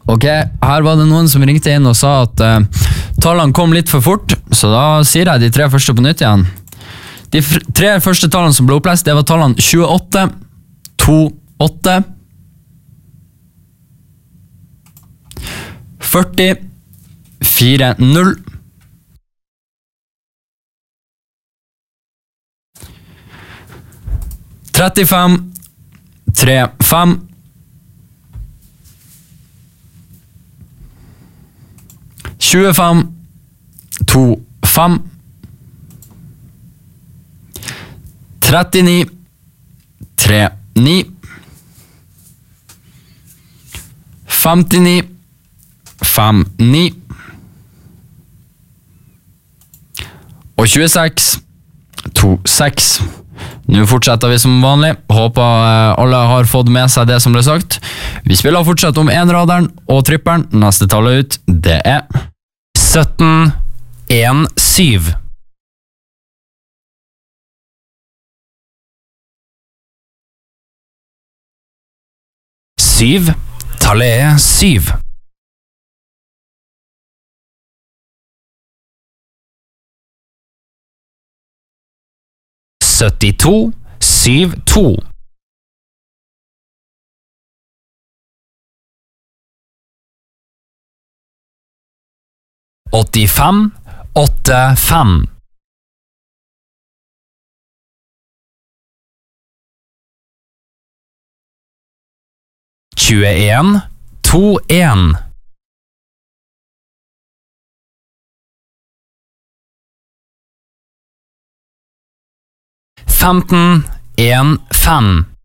Ok, her var det noen som ringte inn og sa at tallene kom litt for fort, så da sier jeg de 3 første på nytt igjen. De 3 første tallene som ble opplest, det var tallene 28, 2, 8, 40, 4, 0, 35, 3, 5, 25, 2, 5, 39, 3, 9, 59, 5, 9, og 26, 2, 6. Nå fortsetter vi som vanlig. Håper alle har fått med seg det som ble sagt. Vi spiller fortsatt om enraderen og tripperen. Neste tallet ut, det er 17, 1, 7. 7. Tallet er 7. 72, 7, 2. 85, 8, 5. 21, 2, 1. 15, 1, 5.